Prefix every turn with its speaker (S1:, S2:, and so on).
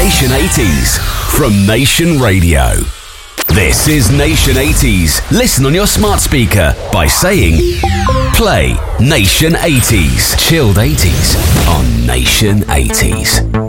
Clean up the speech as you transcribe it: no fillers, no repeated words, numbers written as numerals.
S1: Nation 80s from Nation Radio. This is Nation 80s. Listen on your smart speaker by saying, play Nation 80s. Chilled 80s on Nation 80s.